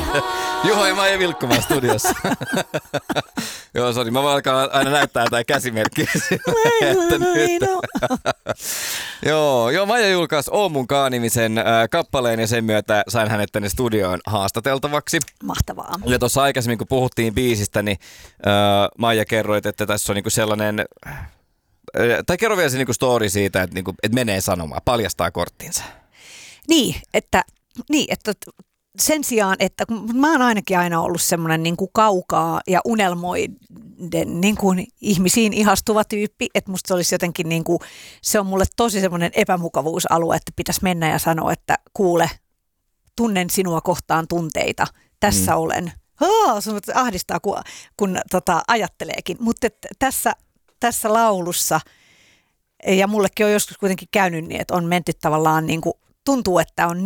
Juho ja Maija Vilkkumaa studiossa. Joo, sori, mä vaan alkaa aina näyttää jotain käsimerkkiä. Joo, Maija julkaisi Oon mun kaa-nimisen kappaleen ja sen myötä sain hänet tänne studioon haastateltavaksi. Mahtavaa. Ja tuossa aikaisemmin, kun puhuttiin biisistä, niin Maija kerroit, että tässä on niinku sellainen... Tai kerro vielä se niinku story siitä, että niinku, et menee sanomaan, paljastaa korttinsa. Niin, että sen sijaan, että kun mä oon ainakin aina ollut semmoinen niin kuin kaukaa ja unelmoiden niin kuin ihmisiin ihastuva tyyppi, että musta se olisi jotenkin niin kuin, se on mulle tosi semmoinen epämukavuusalue, että pitäisi mennä ja sanoa, että kuule, tunnen sinua kohtaan tunteita, tässä olen. Se ahdistaa, kun ajatteleekin, mutta tässä laulussa, ja mullekin on joskus kuitenkin käynyt niin, että on menty tavallaan niin kuin, tuntuu, että on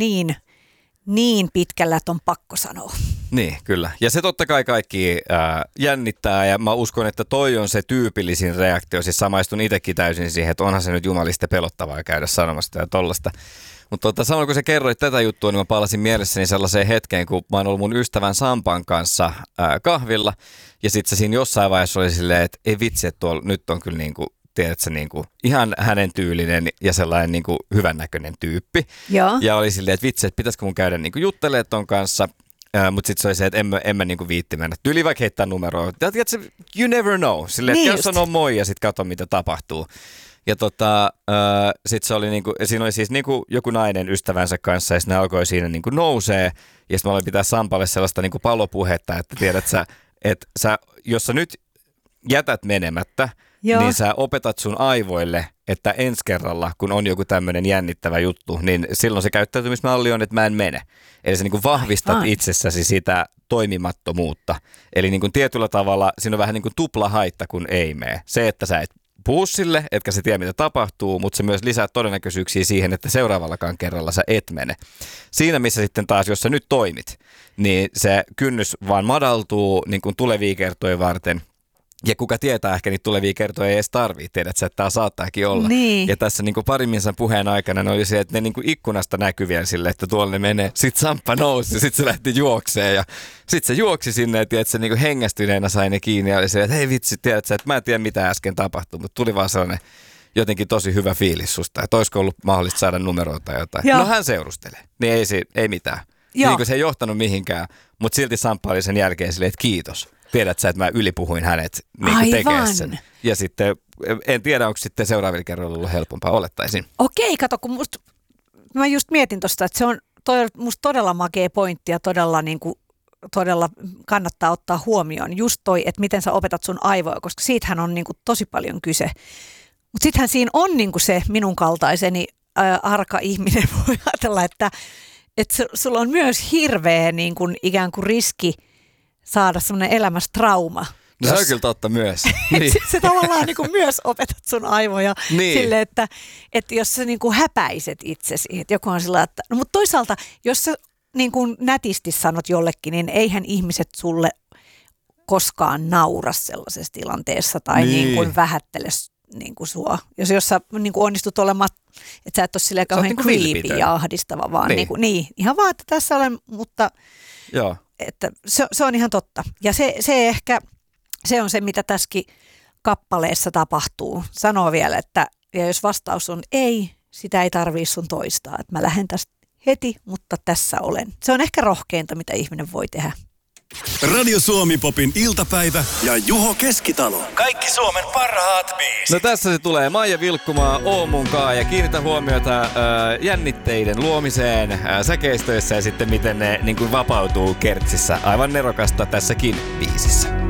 niin pitkällä, että on pakko sanoa. Niin, kyllä. Ja se totta kai kaikki jännittää ja mä uskon, että toi on se tyypillisin reaktio. Siis samaistun itsekin täysin siihen, että onhan se nyt jumaliste pelottavaa käydä sanomasta ja tollasta. Mutta samalla kun sä kerroit tätä juttua, niin mä palasin mielessäni sellaiseen hetkeen, kun mä oon ollut mun ystävän Sampan kanssa kahvilla. Ja sit se siinä jossain vaiheessa oli silleen, että ei vitsi, että tuolla nyt on kyllä niinku, tiedätkö, niinku ihan hänen tyylinen ja sellainen niinku hyvännäköinen tyyppi. Joo. Ja oli silleen, että vitsi, että pitäisikö mun käydä niinku juttelemaan ton kanssa. Mutta sitten se oli se, että en mä niinku viitti mennä. Tyyli vaikka heittää numeroa. Tiedätkö, you never know. Silleen, että niin sanoo moi ja sitten katso, mitä tapahtuu. Ja sitten se oli niinku, siinä oli siis niinku joku nainen ystävänsä kanssa ja sitten ne alkoi siinä niinku nousee. Ja sitten mä olin pitää Sampalle sellaista niinku palopuhetta, että tiedät sä, että jos sä nyt jätät menemättä, joo, niin sä opetat sun aivoille, että ensi kerralla, kun on joku tämmöinen jännittävä juttu, niin silloin se käyttäytymismalli on, että mä en mene. Eli sä niin kuin vahvistat itsessäsi sitä toimimattomuutta. Eli niin kuin tietyllä tavalla siinä on vähän niin kuin tupla haitta, kun ei mene. Se, että sä et puhu sille, etkä sä tiedä, mitä tapahtuu, mutta se myös lisää todennäköisyyksiä siihen, että seuraavallakaan kerralla sä et mene. Siinä, missä sitten taas, jos sä nyt toimit, niin se kynnys vaan madaltuu niin kuin tulevia kertoja varten. Ja kuka tietää, ehkä niitä tulevia kertoja ei edes tarvitse, tiedät sä, että tämä saattaakin olla. Niin. Ja tässä niin parimminsa puheen aikana ne oli se, että ne niin ikkunasta näkyi vielä sille, että tuolla ne menee. Sitten Samppa nousi ja sitten se lähti juokseen ja sitten se juoksi sinne ja tiedät, se niin hengästyneenä sai ne kiinni ja oli se, että hei vitsi, tiedät sä, että mä en tiedä mitä äsken tapahtui, mutta tuli vaan sellainen jotenkin tosi hyvä fiilis susta, että olisiko ollut mahdollista saada numeroa tai jotain. Joo. No hän seurustelee, niin ei mitään. Niin kuin se ei johtanut mihinkään, mutta silti Samppa oli sen jälkeen silleen, että kiitos. Tiedät sä, että mä ylipuhuin hänet niin tekee sen. Ja sitten en tiedä, onko sitten seuraavilla kerralla ollut helpompaa, olettaisin. Okei, kato, kun mä just mietin tuosta, että se on musta todella makea pointti ja todella kannattaa ottaa huomioon just toi, että miten sä opetat sun aivoja, koska siitähän on niin kuin tosi paljon kyse. Mutta sittenhän siinä on niin kuin se minun kaltaiseni arka ihminen voi ajatella, että sulla on myös hirveä niin kuin ikään kuin riski saada semmoinen elämässä trauma. No se on kyllä totta myös. Niin. Se tavallaan niin kuin myös opetat sun aivoja niin. Sille, että jos sä niin kuin häpäiset itsesi, että joku on sillä, että no mutta toisaalta, jos sä niin kuin nätisti sanot jollekin, niin eihän ihmiset sulle koskaan naura sellaisessa tilanteessa tai niin kuin vähättele niin kuin sua. Jos sä niin kuin onnistut olemaan, että sä et ole silleen kauhean creepy ja ahdistava, vaan niin, ihan vaan, että tässä olen, mutta joo. Että se on ihan totta. Ja se ehkä, se on se, mitä tässäkin kappaleessa tapahtuu. Sanoo vielä, että ja jos vastaus on ei, sitä ei tarvitse sun toistaa. Että mä lähden tästä heti, mutta tässä olen. Se on ehkä rohkeinta, mitä ihminen voi tehdä. Radio Suomi Popin iltapäivä ja Juho Keskitalo. Kaikki Suomen parhaat biisit. No tässä se tulee Maija Vilkkumaa Oon mun kaa ja kiinnitä huomiota jännitteiden luomiseen säkeistöissä ja sitten miten ne niin kuin vapautuu kertsissä. Aivan nerokasta tässäkin biisissä.